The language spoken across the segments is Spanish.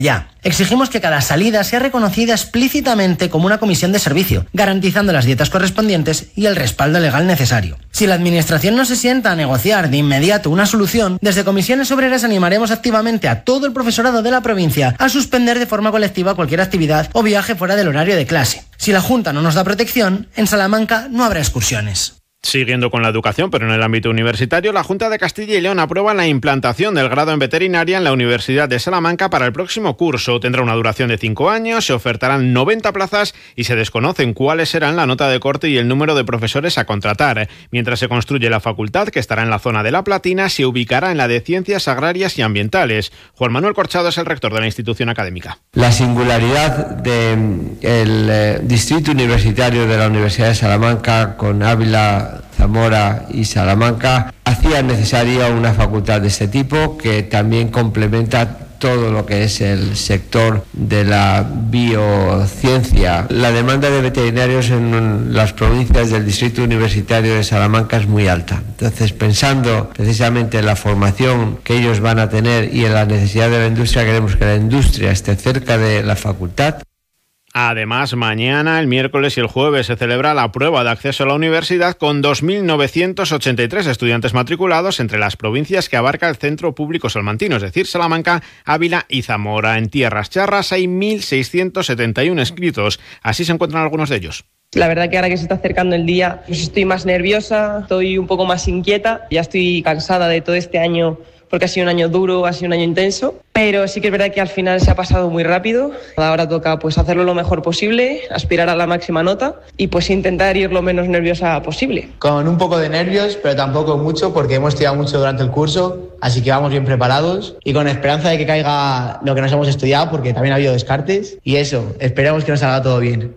Ya. Exigimos que cada salida sea reconocida explícitamente como una comisión de servicio, garantizando las dietas correspondientes y el respaldo legal necesario. Si la Administración no se sienta a negociar de inmediato una solución, desde Comisiones Obreras animaremos activamente a todo el profesorado de la provincia a suspender de forma colectiva cualquier actividad o viaje fuera del horario de clase. Si la Junta no nos da protección, en Salamanca no habrá excursiones. Siguiendo con la educación, pero en el ámbito universitario, la Junta de Castilla y León aprueba la implantación del grado en veterinaria en la Universidad de Salamanca para el próximo curso. Tendrá una duración de 5 años, se ofertarán 90 plazas y se desconocen cuáles serán la nota de corte y el número de profesores a contratar. Mientras se construye la facultad, que estará en la zona de La Platina, se ubicará en la de Ciencias Agrarias y Ambientales. Juan Manuel Corchado es el rector de la institución académica. La singularidad del distrito universitario de la Universidad de Salamanca con Ávila, Zamora y Salamanca hacía necesaria una facultad de este tipo que también complementa todo lo que es el sector de la biociencia. La demanda de veterinarios en las provincias del distrito universitario de Salamanca es muy alta. Entonces, pensando precisamente en la formación que ellos van a tener y en la necesidad de la industria, queremos que la industria esté cerca de la facultad. Además, mañana, el miércoles y el jueves se celebra la prueba de acceso a la universidad con 2.983 estudiantes matriculados entre las provincias que abarca el Centro Público Salmantino, es decir, Salamanca, Ávila y Zamora. En Tierras Charras hay 1.671 inscritos. Así se encuentran algunos de ellos. La verdad que ahora que se está acercando el día, pues estoy más nerviosa, estoy un poco más inquieta. Ya estoy cansada de todo este año porque ha sido un año duro, ha sido un año intenso, pero sí que es verdad que al final se ha pasado muy rápido. Ahora toca pues hacerlo lo mejor posible, aspirar a la máxima nota y pues intentar ir lo menos nerviosa posible. Con un poco de nervios, pero tampoco mucho, porque hemos estudiado mucho durante el curso, así que vamos bien preparados y con esperanza de que caiga lo que nos hemos estudiado, porque también ha habido descartes, y eso, esperemos que nos salga todo bien.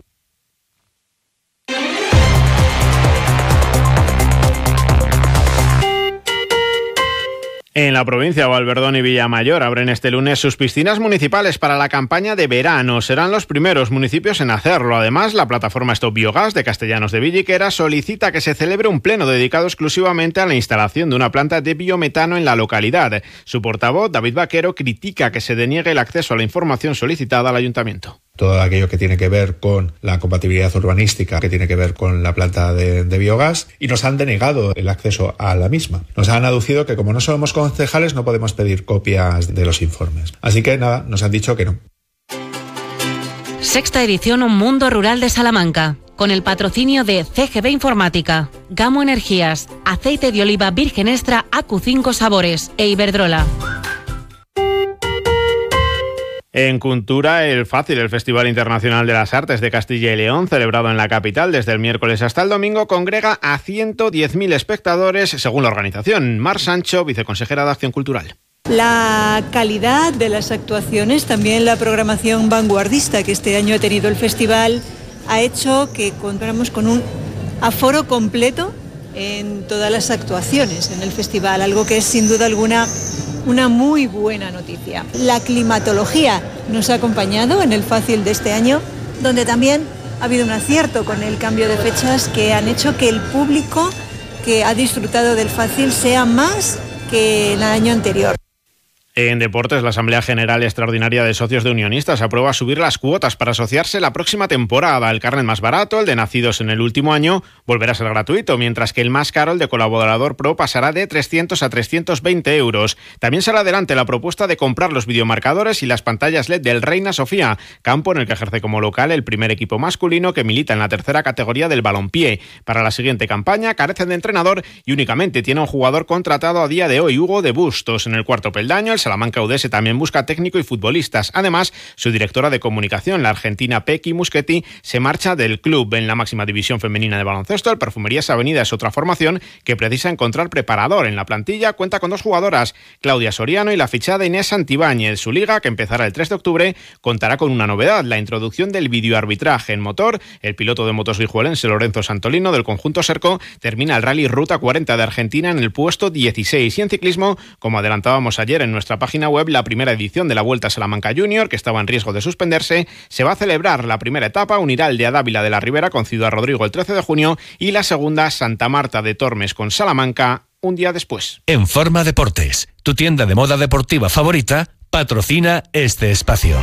En la provincia, Valverdón y Villamayor abren este lunes sus piscinas municipales para la campaña de verano. Serán los primeros municipios en hacerlo. Además, la plataforma Stop Biogas de Castellanos de Villiquera solicita que se celebre un pleno dedicado exclusivamente a la instalación de una planta de biometano en la localidad. Su portavoz, David Vaquero, critica que se deniegue el acceso a la información solicitada al ayuntamiento. Todo aquello que tiene que ver con la compatibilidad urbanística, que tiene que ver con la planta de biogás, y nos han denegado el acceso a la misma. Nos han aducido que como no somos concejales no podemos pedir copias de los informes. Así que nada, nos han dicho que no. Sexta edición Un Mundo Rural de Salamanca, con el patrocinio de CGB Informática, Gamo Energías, Aceite de Oliva Virgen Extra AQ5 Sabores e Iberdrola. En Cultura, el Fácil, el Festival Internacional de las Artes de Castilla y León, celebrado en la capital desde el miércoles hasta el domingo, congrega a 110.000 espectadores, según la organización. Mar Sancho, viceconsejera de Acción Cultural. La calidad de las actuaciones, también la programación vanguardista que este año ha tenido el festival, ha hecho que contáramos con un aforo completo en todas las actuaciones en el festival, algo que es sin duda alguna una muy buena noticia. La climatología nos ha acompañado en el Fácil de este año, donde también ha habido un acierto con el cambio de fechas que han hecho que el público que ha disfrutado del Fácil sea más que el año anterior. En deportes, la Asamblea General Extraordinaria de Socios de Unionistas aprueba subir las cuotas para asociarse la próxima temporada. El carnet más barato, el de nacidos en el último año, volverá a ser gratuito, mientras que el más caro, el de colaborador pro, pasará de 300 a 320 euros. También sale adelante la propuesta de comprar los videomarcadores y las pantallas LED del Reina Sofía, campo en el que ejerce como local el primer equipo masculino que milita en la tercera categoría del balompié. Para la siguiente campaña carecen de entrenador y únicamente tiene un jugador contratado a día de hoy, Hugo de Bustos. En el cuarto peldaño, el Salamanca UDS también busca técnico y futbolistas. Además, su directora de comunicación, la argentina Pequi Muschetti, se marcha del club. En la máxima división femenina de baloncesto, el Perfumerías Avenida es otra formación que precisa encontrar preparador. En la plantilla cuenta con 2 jugadoras, Claudia Soriano y la fichada Inés Santibáñez. Su liga, que empezará el 3 de octubre, contará con una novedad, la introducción del videoarbitraje en motor. El piloto de motos guijuelense Lorenzo Santolino del conjunto Serco termina el Rally Ruta 40 de Argentina en el puesto 16. Y en ciclismo, como adelantábamos ayer en nuestra página web, la primera edición de la Vuelta a Salamanca Junior, que estaba en riesgo de suspenderse, se va a celebrar. La primera etapa unirá el de Dávila de la Ribera con Ciudad Rodrigo el 13 de junio y la segunda Santa Marta de Tormes con Salamanca un día después. En Forma Deportes, tu tienda de moda deportiva favorita, patrocina este espacio.